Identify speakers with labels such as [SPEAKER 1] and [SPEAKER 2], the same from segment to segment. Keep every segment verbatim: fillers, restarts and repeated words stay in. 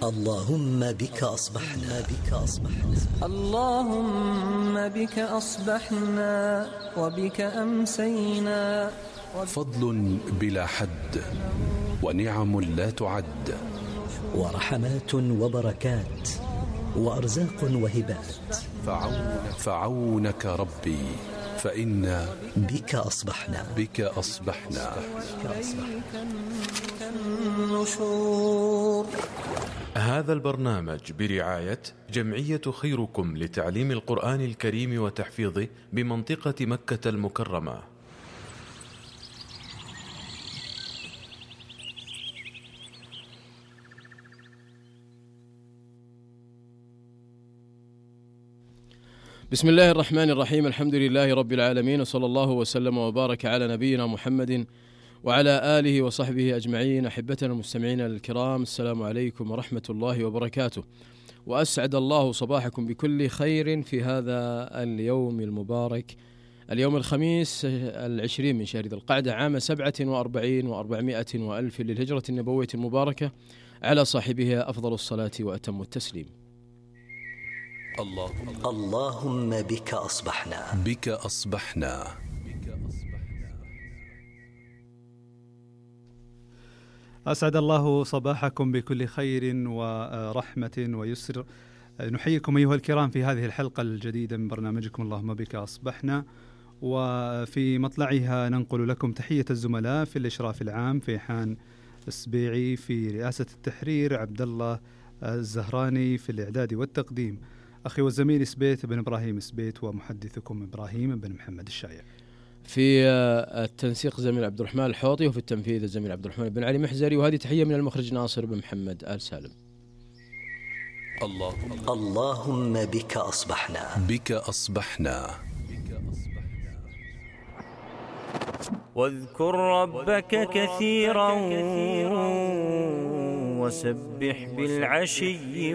[SPEAKER 1] اللهم بك أصبحنا بك أصبحنا
[SPEAKER 2] اللهم بك أصبحنا وبك أمسينا.
[SPEAKER 3] فضل بلا حد ونعم لا تعد
[SPEAKER 1] ورحمات وبركات وأرزاق وهبات
[SPEAKER 3] فعون فعونك ربي فإنا
[SPEAKER 1] بك أصبحنا
[SPEAKER 3] بك أصبحنا
[SPEAKER 2] النشور.
[SPEAKER 4] هذا البرنامج برعاية جمعية خيركم لتعليم القرآن الكريم وتحفيظه بمنطقة مكة المكرمة.
[SPEAKER 5] بسم الله الرحمن الرحيم. الحمد لله رب العالمين، وصلى الله وسلم وبارك على نبينا محمد وعلى آله وصحبه أجمعين. أحبتنا المستمعين الكرام، السلام عليكم ورحمة الله وبركاته، وأسعد الله صباحكم بكل خير في هذا اليوم المبارك، اليوم الخميس العشرين من شهر ذي القعدة، عام سبعة وأربعين وأربعمائة وألف للهجرة النبوية المباركة، على صاحبها أفضل الصلاة وأتم التسليم.
[SPEAKER 3] اللهم
[SPEAKER 1] اللهم بك أصبحنا
[SPEAKER 3] بك أصبحنا
[SPEAKER 6] أسعد الله صباحكم بكل خير ورحمة ويسر. نحييكم أيها الكرام في هذه الحلقة الجديدة من برنامجكم اللهم بك أصبحنا، وفي مطلعها ننقل لكم تحية الزملاء في الإشراف العام فيحان السبيعي، في رئاسة التحرير عبد الله الزهراني، في الإعداد والتقديم أخي والزميل سبيت بن إبراهيم سبيت، ومحدثكم إبراهيم بن محمد الشايع.
[SPEAKER 5] في التنسيق زميل عبد الرحمن الحوطي، وفي التنفيذ الزميل عبد الرحمن بن علي محزري، وهذه تحية من المخرج ناصر بن محمد آل سالم.
[SPEAKER 3] اللهم
[SPEAKER 1] اللهم بك أصبحنا
[SPEAKER 3] بك أصبحنا
[SPEAKER 7] واذكر ربك كثيرا وسبح بالعشي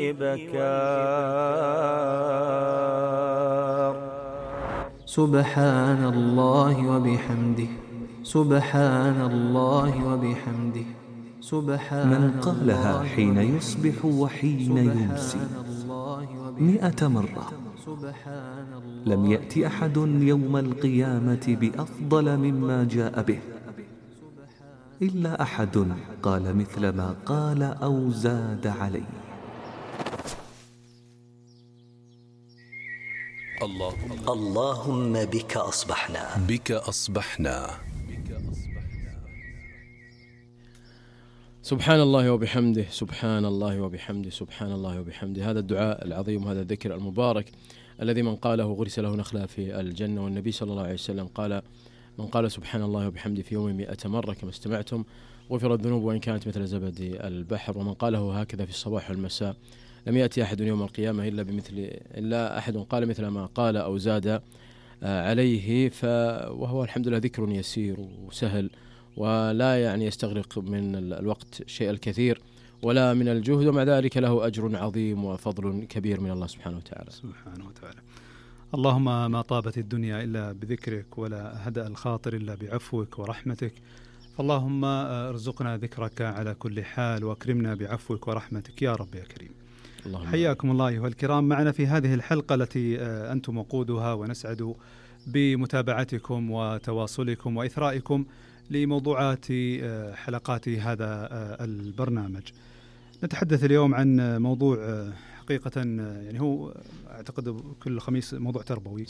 [SPEAKER 7] والإبكار.
[SPEAKER 2] سبحان الله وبحمده سبحان الله وبحمده سبحان
[SPEAKER 8] من قالها حين يصبح وحين يمسي مئة مرة لم يأتي أحد يوم القيامة بأفضل مما جاء به إلا أحد قال مثل ما قال أو زاد عليه.
[SPEAKER 3] اللهم
[SPEAKER 1] اللهم بك أصبحنا
[SPEAKER 3] بك أصبحنا
[SPEAKER 5] سبحان الله وبحمده سبحان الله وبحمده سبحان الله وبحمده. هذا الدعاء العظيم وهذا الذكر المبارك الذي من قاله غرس له نخلة في الجنة، والنبي صلى الله عليه وسلم قال: من قال سبحان الله وبحمده في يوم مئة مرة كما استمعتم غفرت الذنوب وإن كانت مثل زبد البحر. ومن قاله هكذا في الصباح والمساء لم يأتي أحد يوم القيامة إلا بمثل إلا أحد قال مثل ما قال أو زاد عليه. ف وهو الحمد لله ذكر يسير وسهل، ولا يعني يستغرق من الوقت شيء الكثير ولا من الجهد، ومع ذلك له أجر عظيم وفضل كبير من الله سبحانه وتعالى.
[SPEAKER 6] سبحانه وتعالى. اللهم ما طابت الدنيا إلا بذكرك، ولا هدأ الخاطر إلا بعفوك ورحمتك، فاللهم ارزقنا ذكرك على كل حال، واكرمنا بعفوك ورحمتك يا رب يا كريم. حياكم الله أيها الكرام معنا في هذه الحلقة التي أنتم وقودها، ونسعد بمتابعتكم وتواصلكم وإثرائكم لموضوعات حلقات هذا البرنامج. نتحدث اليوم عن موضوع حقيقة يعني هو أعتقد كل خميس موضوع تربوي،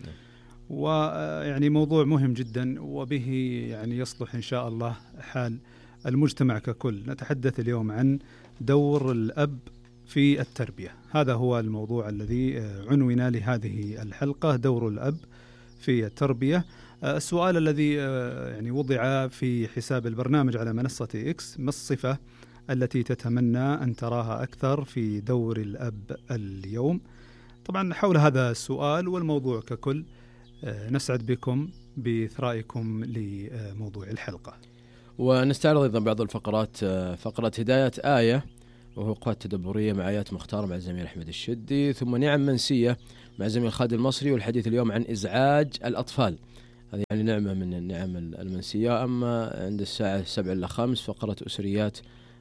[SPEAKER 6] ويعني موضوع مهم جدا، وبه يعني يصلح إن شاء الله حال المجتمع ككل. نتحدث اليوم عن دور الأب في التربية. هذا هو الموضوع الذي عنونا لهذه الحلقة، دور الأب في التربية. السؤال الذي يعني وضع في حساب البرنامج على منصة إكس: ما الصفة التي تتمنى أن تراها أكثر في دور الأب اليوم؟ طبعا حول هذا السؤال والموضوع ككل نسعد بكم بإثرائكم لموضوع الحلقة.
[SPEAKER 5] ونستعرض أيضا بعض الفقرات، فقرة هداية آية وهو قوات تدبرية مع آيات مختارة مع الزميل أحمد الشدي، ثم نعم منسية مع الزميل خالد المصري، والحديث اليوم عن إزعاج الأطفال. هذه يعني نعمة من النعم المنسية. أما عند الساعة سبع إلى خمس فقرة أسريات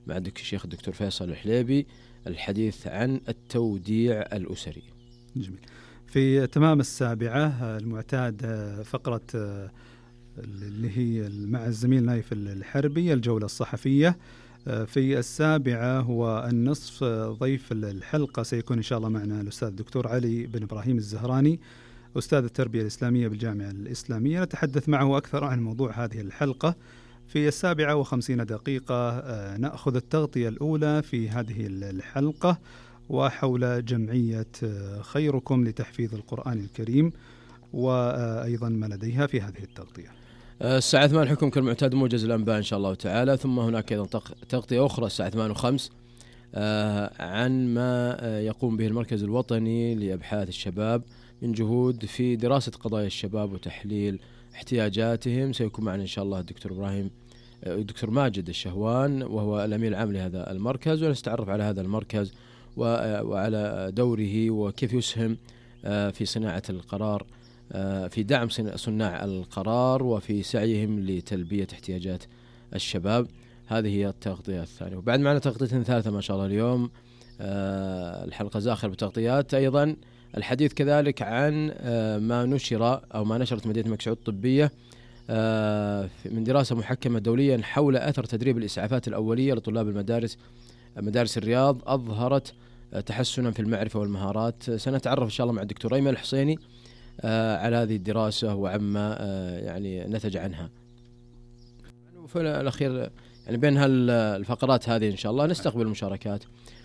[SPEAKER 5] مع الشيخ الدكتور فيصل الحليبي الحديث عن التوديع الأسري.
[SPEAKER 6] جميل. في تمام السابعة المعتاد فقرة اللي هي مع الزميل نايف الحربي الجولة الصحفية. في السابعة هو النصف، ضيف الحلقة سيكون إن شاء الله معنا الأستاذ الدكتور علي بن إبراهيم الزهراني أستاذ التربية الإسلامية بالجامعة الإسلامية. نتحدث معه أكثر عن موضوع هذه الحلقة. في السابعة وخمسين دقيقة نأخذ التغطية الأولى في هذه الحلقة وحول جمعية خيركم لتحفيظ القرآن الكريم وأيضا ما لديها في هذه التغطية.
[SPEAKER 5] الساعة ثمانية حكم كالمعتاد موجز الأنباء إن شاء الله تعالى، ثم هناك أيضا تغطية أخرى الساعة ثمانية وخمس عن ما يقوم به المركز الوطني لأبحاث الشباب من جهود في دراسة قضايا الشباب وتحليل احتياجاتهم. سيكون معنا إن شاء الله الدكتور إبراهيم الدكتور ماجد الشهوان وهو الأمين العام لهذا المركز، ونستعرف على هذا المركز وعلى دوره وكيف يسهم في صناعة القرار، في دعم صناع القرار وفي سعيهم لتلبية احتياجات الشباب. هذه هي التغطية الثانية. وبعد معنا تغطية ثالثة ما شاء الله اليوم، الحلقة زاخرة بتغطيات أيضا. الحديث كذلك عن ما نشر أو ما نشرت مدينة الملك سعود الطبية من دراسة محكمة دوليا حول أثر تدريب الإسعافات الأولية لطلاب المدارس مدارس الرياض أظهرت تحسنا في المعرفة والمهارات. سنتعرف إن شاء الله مع الدكتور أيمن الحسيني على هذه الدراسة وعما يعني نتج عنها. وفي الأخير يعني بين هالفقرات هذه إن شاء الله نستقبل المشاركات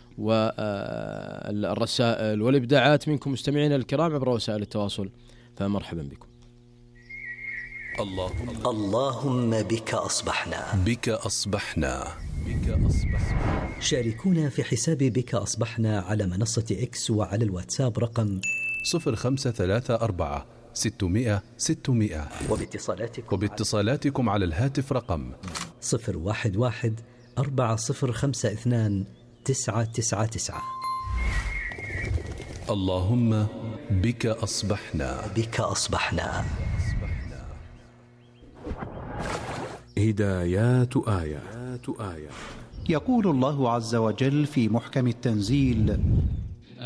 [SPEAKER 5] والرسائل والإبداعات منكم مستمعين الكرام عبر وسائل التواصل، فمرحبا بكم.
[SPEAKER 3] اللهم
[SPEAKER 1] اللهم بك أصبحنا
[SPEAKER 3] بك أصبحنا بك أصبحنا.
[SPEAKER 1] شاركونا في حساب بك أصبحنا على منصة إكس وعلى الواتساب رقم
[SPEAKER 3] صفر خمسة ثلاثة أربعة ستمائة ستمائة
[SPEAKER 1] وباتصالاتكم,
[SPEAKER 3] وباتصالاتكم على الهاتف رقم
[SPEAKER 1] صفر واحد واحد أربعة صفر خمسة اثنان تسعة تسعة تسعة.
[SPEAKER 3] اللهم بك أصبحنا
[SPEAKER 1] بك أصبحنا.
[SPEAKER 9] هدايات آيات آية. يقول الله عز وجل في محكم التنزيل: